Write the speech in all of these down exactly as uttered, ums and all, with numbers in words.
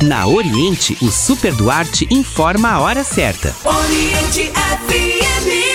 Na Oriente, o Super Duarte informa a hora certa. Oriente F M.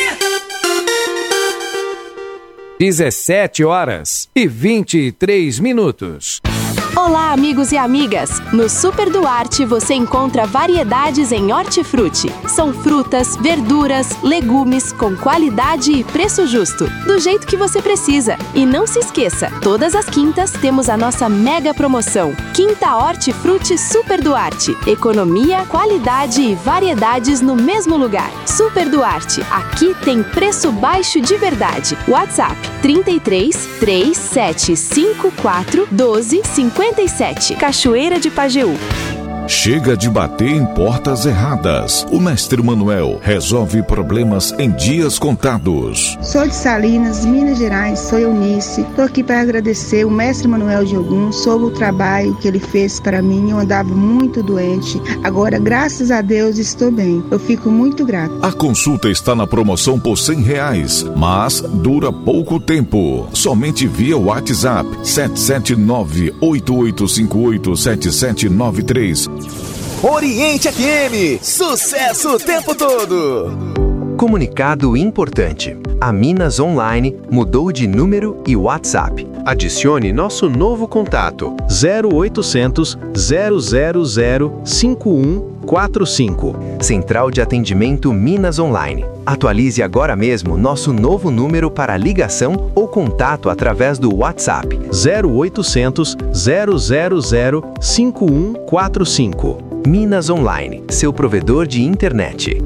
dezessete horas e vinte e três minutos. Olá, amigos e amigas! No Super Duarte você encontra variedades em hortifruti. São frutas, verduras, legumes com qualidade e preço justo, do jeito que você precisa. E não se esqueça, todas as quintas temos a nossa mega promoção. Quinta Hortifruti Super Duarte. Economia, qualidade e variedades no mesmo lugar. Super Duarte, aqui tem preço baixo de verdade. WhatsApp trinta e três, três sete cinco quatro, doze cinquenta e sete. Cachoeira de Pajeú. Chega de bater em portas erradas. O Mestre Manuel resolve problemas em dias contados. Sou de Salinas, Minas Gerais, sou Eunice. Estou aqui para agradecer o Mestre Manuel de Ogum sobre o trabalho que ele fez para mim. Eu andava muito doente. Agora, graças a Deus, estou bem. Eu fico muito grata. A consulta está na promoção por cem reais, mas dura pouco tempo. Somente via WhatsApp sete sete nove, oito oito cinco oito, sete sete nove três. Oriente F M, sucesso o tempo todo! Comunicado importante. A Minas Online mudou de número e WhatsApp. Adicione nosso novo contato zero oitocentos, zero zero zero, cinco um quatro cinco. Central de Atendimento Minas Online. Atualize agora mesmo nosso novo número para ligação ou contato através do WhatsApp zero oitocentos, zero zero zero, cinco um quatro cinco. Minas Online, seu provedor de internet.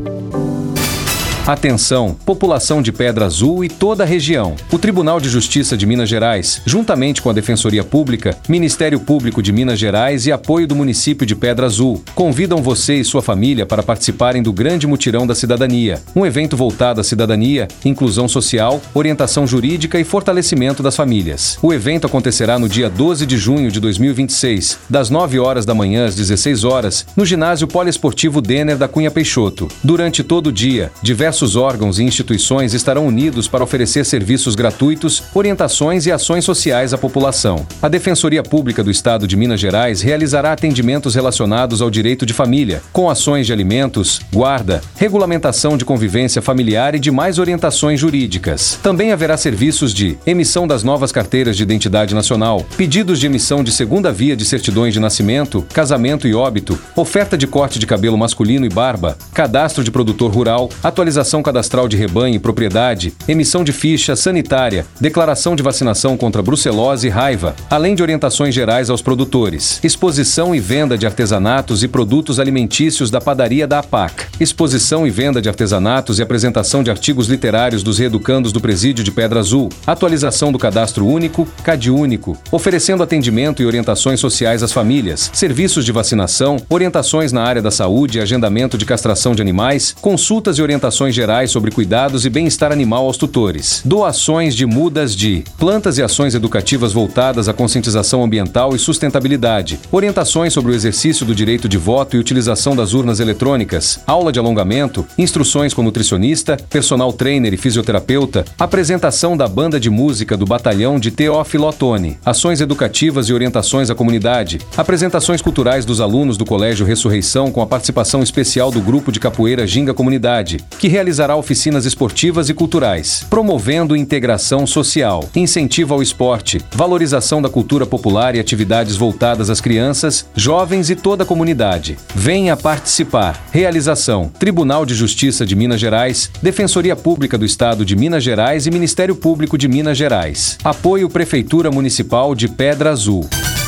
Atenção, população de Pedra Azul e toda a região. O Tribunal de Justiça de Minas Gerais, juntamente com a Defensoria Pública, Ministério Público de Minas Gerais e apoio do município de Pedra Azul, convidam você e sua família para participarem do Grande Mutirão da Cidadania, um evento voltado à cidadania, inclusão social, orientação jurídica e fortalecimento das famílias. O evento acontecerá no dia doze de junho de dois mil e vinte e seis, das nove horas da manhã às dezesseis horas, no ginásio poliesportivo Denner da Cunha Peixoto. Durante todo o dia, diversos Diversos órgãos e instituições estarão unidos para oferecer serviços gratuitos, orientações e ações sociais à população. A Defensoria Pública do Estado de Minas Gerais realizará atendimentos relacionados ao direito de família, com ações de alimentos, guarda, regulamentação de convivência familiar e demais orientações jurídicas. Também haverá serviços de emissão das novas carteiras de identidade nacional, pedidos de emissão de segunda via de certidões de nascimento, casamento e óbito, oferta de corte de cabelo masculino e barba, cadastro de produtor rural, atualização cadastral de rebanho e propriedade, emissão de ficha sanitária, declaração de vacinação contra brucelose e raiva, além de orientações gerais aos produtores, exposição e venda de artesanatos e produtos alimentícios da padaria da A P A C, exposição e venda de artesanatos e apresentação de artigos literários dos reeducandos do Presídio de Pedra Azul, atualização do Cadastro Único, CadÚnico, oferecendo atendimento e orientações sociais às famílias, serviços de vacinação, orientações na área da saúde e agendamento de castração de animais, consultas e orientações gerais sobre cuidados e bem-estar animal aos tutores. Doações de mudas de plantas e ações educativas voltadas à conscientização ambiental e sustentabilidade. Orientações sobre o exercício do direito de voto e utilização das urnas eletrônicas. Aula de alongamento, instruções com nutricionista, personal trainer e fisioterapeuta. Apresentação da banda de música do Batalhão de Teófilo Otoni. Ações educativas e orientações à comunidade. Apresentações culturais dos alunos do Colégio Ressurreição com a participação especial do grupo de capoeira Ginga Comunidade, que realizará oficinas esportivas e culturais, promovendo integração social, incentivo ao esporte, valorização da cultura popular e atividades voltadas às crianças, jovens e toda a comunidade. Venha participar. Realização: Tribunal de Justiça de Minas Gerais, Defensoria Pública do Estado de Minas Gerais e Ministério Público de Minas Gerais. Apoio Prefeitura Municipal de Pedra Azul.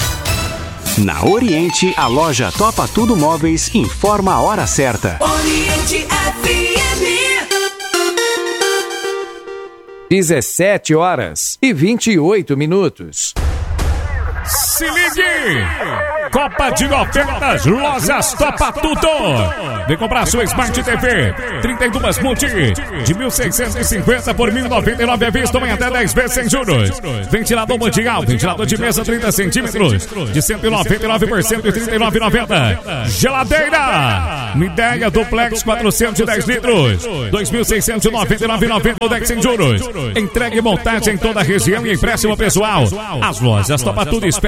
Na Oriente, a loja Topa Tudo Móveis informa a hora certa. Oriente F M. dezessete horas e vinte e oito minutos. Se ligue! Copa de ofertas, lojas Topa Tudo. Vem comprar sua Smart T V trinta e dois multi de mil seiscentos e cinquenta por mil e noventa e nove à vista em até dez vezes sem juros. Ventilador mundial, ventilador de mesa trinta centímetros de cento e noventa e nove por cento e trinta e nove reais e noventa centavos. Geladeira Midea Duplex quatrocentos e dez litros, dois mil seiscentos e noventa e nove reais e noventa centavos sem juros. Entregue e montagem em toda a região e empréstimo pessoal. As lojas Topa Tudo